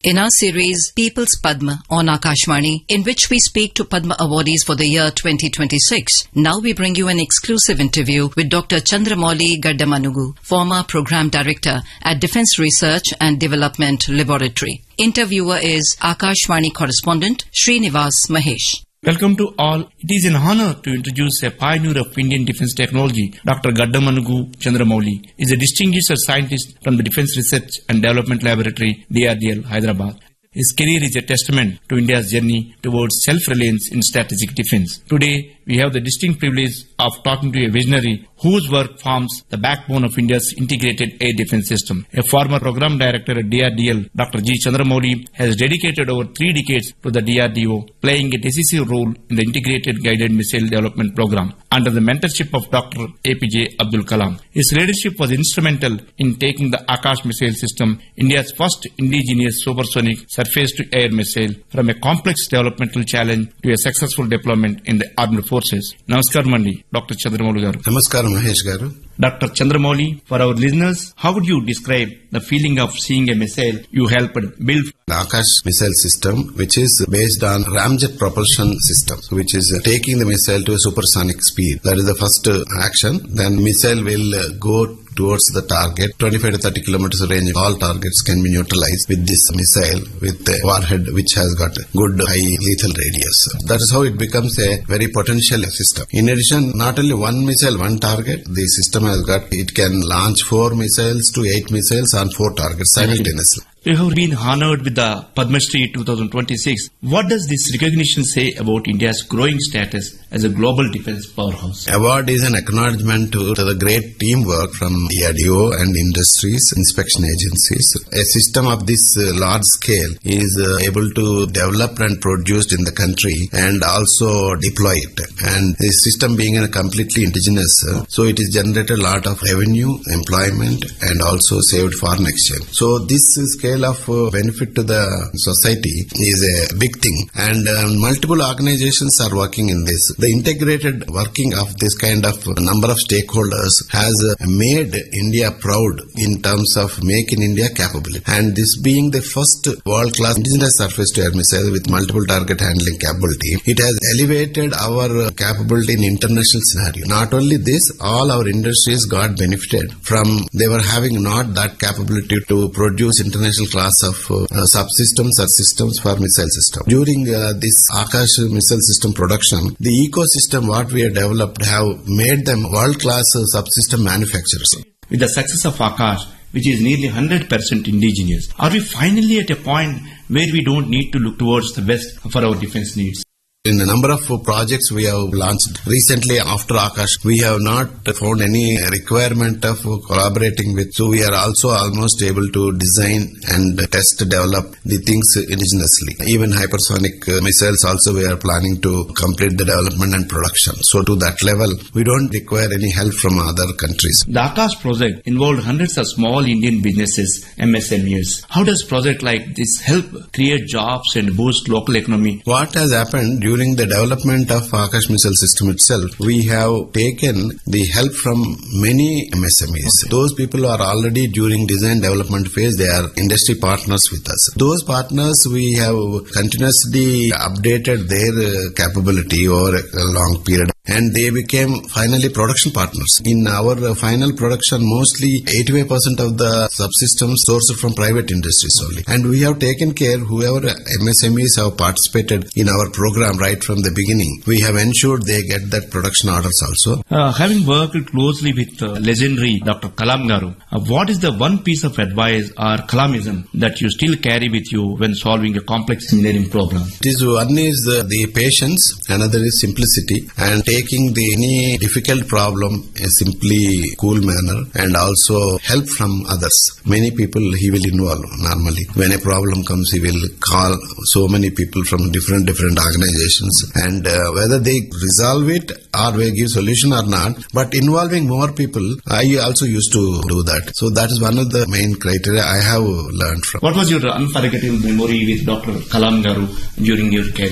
in our series People's Padma on Akashvani, in which we speak to Padma awardees for the year 2026. Now we bring you an exclusive interview with Dr. Chandramouli Gaddamanugu, former Program Director at Defence Research and Development Laboratory. Interviewer is Akashvani correspondent Srinivas Mahesh. Welcome to all. It is an honor to introduce a pioneer of Indian defence technology, Dr. Gaddamanugu Chandramouli. He is a distinguished scientist from the Defence Research and Development Laboratory, DRDL, Hyderabad. His career is a testament to India's journey towards self-reliance in strategic defence. Today, we have the distinct privilege of talking to a visionary whose work forms the backbone of India's integrated air defence system. A former program director at DRDL, Dr. G. Chandramouli, has dedicated over 3 decades to the DRDO, playing a decisive role in the integrated guided missile development program under the mentorship of Dr. APJ Abdul Kalam. His leadership was instrumental in taking the Akash missile system, India's first indigenous supersonic surface-to-air missile, from a complex developmental challenge to a successful deployment in the armed forces. Namaskar Mandi, Dr. Chandramouli garu. Namaskar Mahesh garu. Dr. Chandramouli, for our listeners, how would you describe the feeling of seeing a missile you helped build? The Akash missile system, which is based on ramjet propulsion system, which is taking the missile to a supersonic speed. That is the first action. Then missile will go towards the target. 25 to 30 kilometers range, all targets can be neutralized with this missile with a warhead which has got good high lethal radius. That is how it becomes a very potential system. In addition, not only one missile, one target, the system has got, it can launch 4 missiles to 8 missiles on 4 targets simultaneously. You have been honored with the Padma Shri 2026. What does this recognition say about India's growing status as a global defence powerhouse? Award is an acknowledgement to the great teamwork from DRDO and industries, inspection agencies. A system of this large scale is able to develop and produce in the country and also deploy it. And the system being a completely indigenous, so it is generated a lot of revenue, employment and also saved foreign exchange. So this scale of benefit to the society is a big thing, and multiple organizations are working in this. The integrated working of this kind of number of stakeholders has made India proud in terms of Make in India capability, and this being the first world-class indigenous surface-to-air missile with multiple target handling capability, it has elevated our capability in international scenario. Not only this, all our industries got benefited from, they were having not that capability to produce international class of subsystems or systems for missile system. During this Akash missile system production, the ecosystem what we have developed have made them world-class subsystem manufacturers. With the success of Akash, which is nearly 100% indigenous, are we finally at a point where we don't need to look towards the West for our defence needs? In a number of projects we have launched recently after Akash, we have not found any requirement of collaborating with. So we are also almost able to design and test, develop the things indigenously. Even hypersonic missiles also we are planning to complete the development and production. So to that level, we don't require any help from other countries. The Akash project involved hundreds of small Indian businesses, MSMEs. How does project like this help create jobs and boost local economy? What has happened during the development of Akash missile system itself, we have taken the help from many MSMEs. Okay. Those people are already during design development phase, they are industry partners with us. Those partners, we have continuously updated their capability over a long period, and they became finally production partners. In our final production, mostly 85% of the subsystems sourced from private industries only. And we have taken care, whoever MSMEs have participated in our program right from the beginning, we have ensured they get that production orders also. Having worked closely with legendary Dr. Kalam garu, what is the one piece of advice or Kalamism that you still carry with you when solving a complex engineering problem? One is the patience, another is simplicity, and taking any difficult problem in a simply cool manner, and also help from others. Many people he will involve normally. When a problem comes, he will call so many people from different organizations, and whether they resolve it or they give solution or not, but involving more people, I also used to do that. So that is one of the main criteria I have learned from. What was your unforgettable memory with Dr. Kalam garu during your career?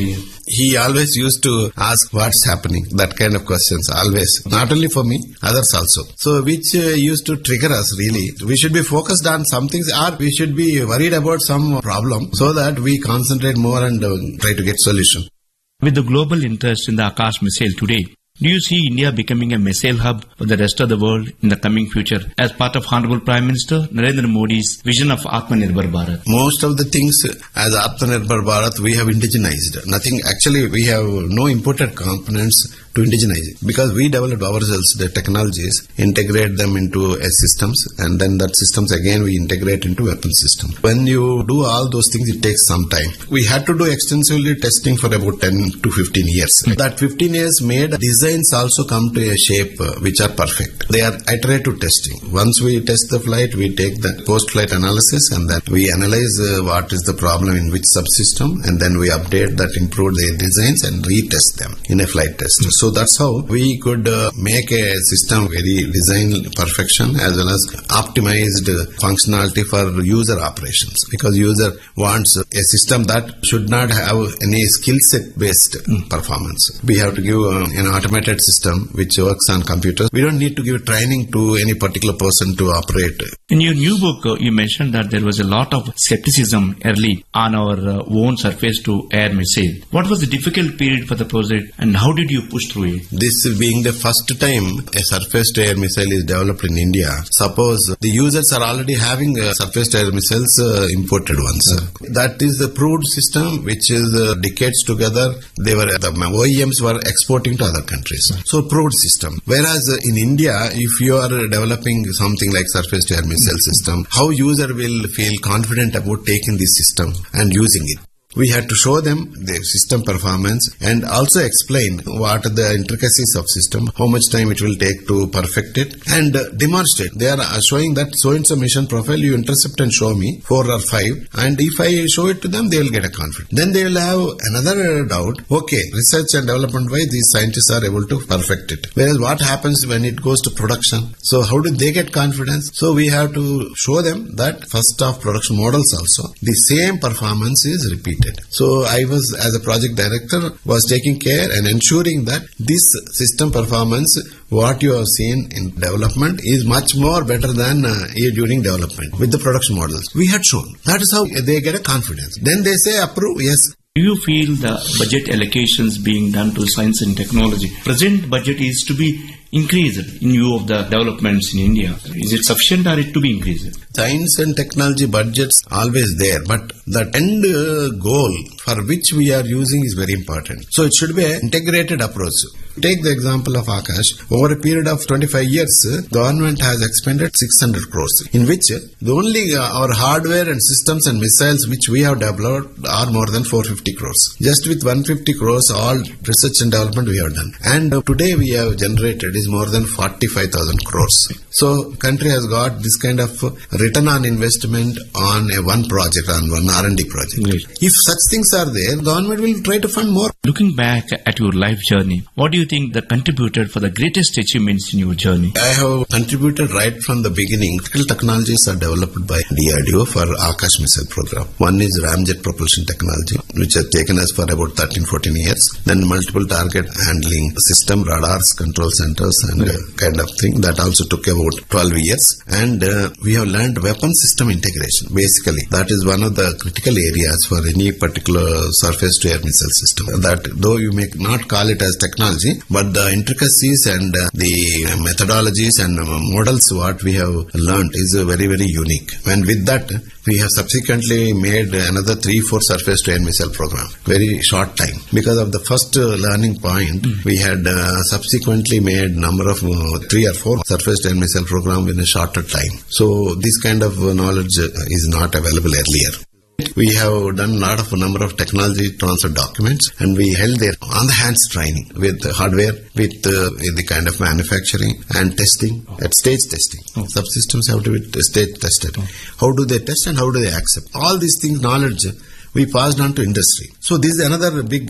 He always used to ask what's happening, that kind of questions, always. Not only for me, others also. So which used to trigger us really. We should be focused on some things, or we should be worried about some problem so that we concentrate more and try to get solution. With the global interest in the Akash missile today, do you see India becoming a missile hub for the rest of the world in the coming future as part of Honorable Prime Minister Narendra Modi's vision of Atmanirbhar Bharat? Most of the things as Atmanirbhar Bharat we have indigenized. Nothing, actually we have no imported components to indigenize it, because we developed ourselves the technologies, integrate them into systems, and then that systems again we integrate into weapon system. When you do all those things, it takes some time. We had to do extensively testing for about 10 to 15 years. That 15 years made designs also come to a shape which are perfect. They are iterative testing. Once we test the flight, we take the post-flight analysis, and then we analyze what is the problem in which subsystem, and then we update that, improve their designs, and retest them in a flight test. So that's how we could make a system very design perfection as well as optimized functionality for user operations, because user wants a system that should not have any skill set based performance. We have to give an automated system which works on computers. We don't need to give training to any particular person to operate. In your new book, you mentioned that there was a lot of skepticism early on our own surface-to-air missile. What was the difficult period for the project, and how did you push through it? This being the first time a surface-to-air missile is developed in India. Suppose the users are already having surface-to-air missiles, imported ones. That is the proved system which is decades together. The OEMs were exporting to other countries. So proved system. Whereas in India, if you are developing something like surface-to-air missile system, how user will feel confident about taking this system and using it? We had to show them the system performance and also explain what are the intricacies of system, how much time it will take to perfect it, and demonstrate. They are showing that so-and-so mission profile, you intercept and show me 4 or 5, and if I show it to them, they will get a confidence. Then they will have another doubt. Okay, research and development wise, these scientists are able to perfect it. Whereas what happens when it goes to production? So how do they get confidence? So we have to show them that first of production models also, the same performance is repeated. So I was, as a project director, was taking care and ensuring that this system performance, what you have seen in development, is much more better than during development with the production models. We had shown. That is how they get a confidence. Then they say approve, yes. Do you feel the budget allocations being done to science and technology, present budget is to be increased in view of the developments in India? Is it sufficient or it to be increased? Science and technology budgets always there, but the end goal for which we are using is very important. So it should be an integrated approach. Take the example of Akash. Over a period of 25 years, government has expended 600 crores, in which the only our hardware and systems and missiles which we have developed are more than 450 crores. Just with 150 crores, all research and development we have done. And today we have generated is more than 45,000 crores. So country has got this kind of return on investment on one project, on one R&D project. Right. If such things are there, government will try to fund more. Looking back at your life journey, what do you think that contributed for the greatest achievements in your journey? I have contributed right from the beginning. Critical technologies are developed by DRDO for Akash missile program. One is ramjet propulsion technology, which has taken us for about 13-14 years. Then multiple target handling system, radars, control centers, and kind of thing. That also took about 12 years. And we have learned weapon system integration. Basically, that is one of the critical areas for any particular surface-to-air missile system. That though you may not call it as technology, but the intricacies and the methodologies and models what we have learned is very, very unique. And with that, we have subsequently made another 3-4 surface-to-air missile program. Very short time. Because of the first learning point, we had subsequently made number of 3 or 4 surface-to-air missile program in a shorter time. So this kind of knowledge is not available earlier. We have done a lot of number of technology transfer documents, and we held their on-the-hands training with hardware, with the kind of manufacturing and testing, at stage testing. Subsystems have to be stage tested. How do they test and how do they accept? All these things, knowledge, we passed on to industry. So this is another big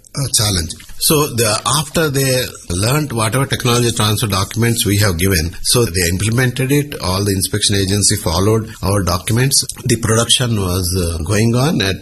challenge. So after they learnt whatever technology transfer documents we have given, so they implemented it, all the inspection agency followed our documents. The production was going on at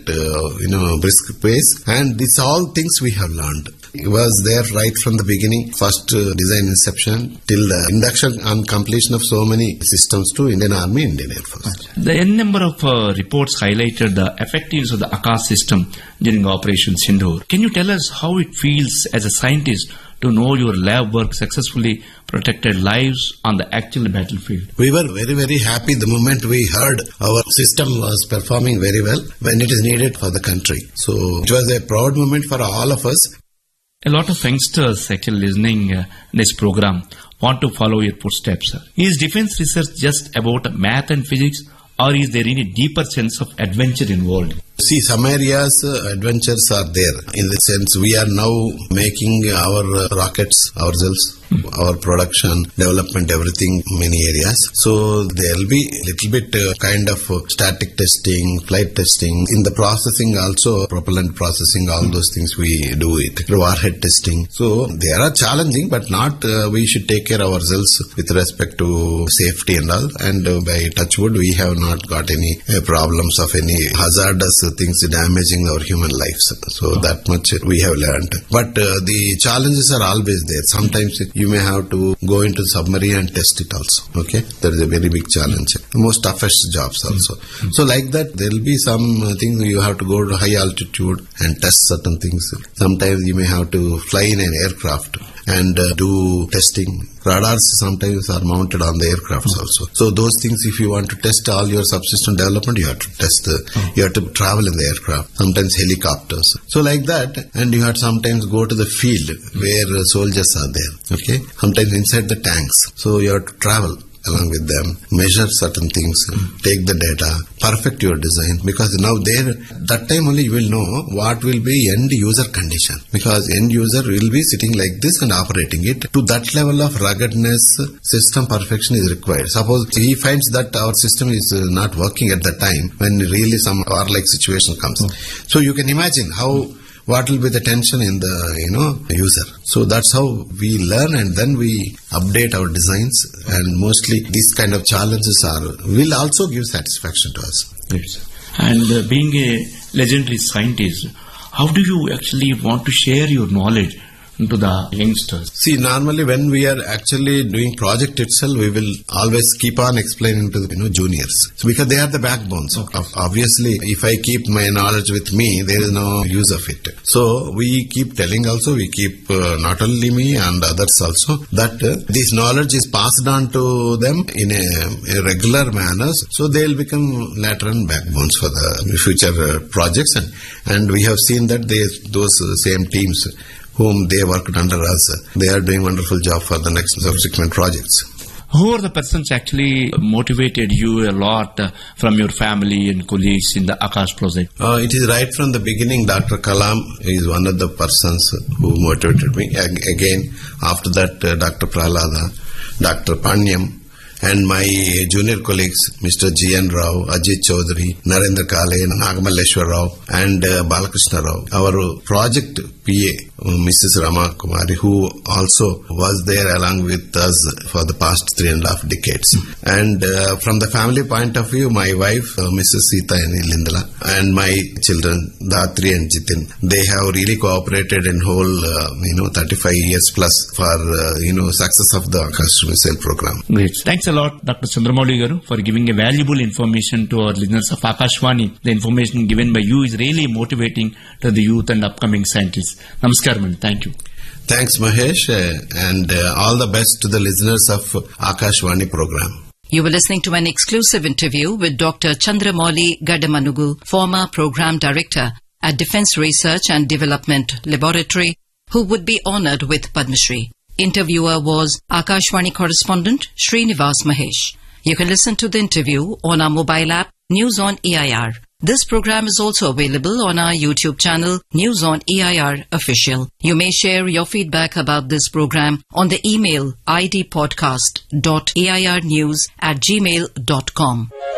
brisk pace, and these all things we have learned. It was there right from the beginning, first design inception till the induction and completion of so many systems to Indian Army, Indian Air Force. The N number of reports highlighted the effectiveness of the Akash system during Operation Sindoor. Can you tell us how it feels as a scientist to know your lab work successfully protected lives on the actual battlefield? We were very, very happy the moment we heard our system was performing very well when it is needed for the country. So it was a proud moment for all of us. A lot of youngsters actually listening this program want to follow your footsteps. Is defense research just about math and physics, or is there any deeper sense of adventure involved? See, some areas adventures are there. In the sense, we are now making our rockets ourselves, our production, development, everything, many areas. So there will be a little bit kind of static testing, flight testing. In the processing also, propellant processing, all those things we do it. Warhead testing. So they are challenging, but not we should take care of ourselves with respect to safety and all. And by touch wood, we have not got any problems of any hazardous things damaging our human lives. So that much we have learned. But the challenges are always there. Sometimes you may have to go into submarine and test it also. Okay, that is a very big challenge. The most toughest jobs also. So like that, there will be some things you have to go to high altitude and test certain things. Sometimes you may have to fly in an aircraft and do testing. Radars sometimes are mounted on the aircrafts also. So those things, if you want to test all your subsystem development, you have to test you have to travel in the aircraft, sometimes helicopters. So like that, and you have to sometimes go to the field where soldiers are there. Okay, sometimes inside the tanks. So you have to travel along with them, measure certain things, take the data, perfect your design, because now there, that time only you will know what will be end user condition, because end user will be sitting like this and operating it. To that level of ruggedness, system perfection is required. Suppose he finds that our system is not working at that time when really some war-like situation comes. So you can imagine what will be the tension in the user. So that's how we learn, and then we update our designs, and mostly these kind of challenges will also give satisfaction to us. Yes. And being a legendary scientist, how do you actually want to share your knowledge to the youngsters? See, normally when we are actually doing project itself, we will always keep on explaining to the juniors. So because they are the backbones. Okay. Obviously, if I keep my knowledge with me, there is no use of it. So we keep telling also, we keep not only me and others also, that this knowledge is passed on to them in a regular manner. So they will become later on backbones for the future projects. And we have seen that those same teams whom they worked under us, they are doing wonderful job for the next subsequent projects. Who are the persons actually motivated you a lot from your family and colleagues in the Akash project? It is right from the beginning. Dr. Kalam is one of the persons who motivated me. Again, after that, Dr. Prahlada, Dr. Panyam, and my junior colleagues, Mr. G.N. Rao, Ajit Chaudhary, Narendra Kale, Nagamalleshwar Rao, and Balakrishna Rao. Our project PA, Mrs. Rama Kumari, who also was there along with us for the past 3.5 decades. And from the family point of view, my wife, Mrs. Sita Lindala, and my children, Dhatri and Jitin, they have really cooperated in whole, 35 years plus for, success of the Akash missile program. Great. Thanks a lot, Dr. Chandramouli Garu, for giving a valuable information to our listeners of Akashvani. The information given by you is really motivating to the youth and upcoming scientists. Namaskar, man. Thank you. Thanks, Mahesh, and all the best to the listeners of Akashvani program. You were listening to an exclusive interview with Dr. Chandramouli Gaddamanugu, former Program Director at Defence Research and Development Laboratory, who would be honoured with Padma Shri. Interviewer was Akashvani correspondent Srinivas Mahesh. You can listen to the interview on our mobile app, News on EIR. This program is also available on our YouTube channel, News on EIR Official. You may share your feedback about this program on the email idpodcast.airnews@gmail.com.